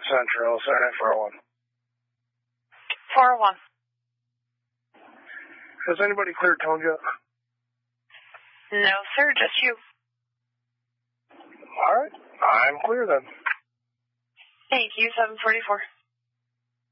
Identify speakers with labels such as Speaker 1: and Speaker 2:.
Speaker 1: Central, Saturday 401.
Speaker 2: 401.
Speaker 1: Has anybody cleared tone yet?
Speaker 2: No, sir, just you.
Speaker 1: All right. I'm clear then.
Speaker 2: Thank you, 744.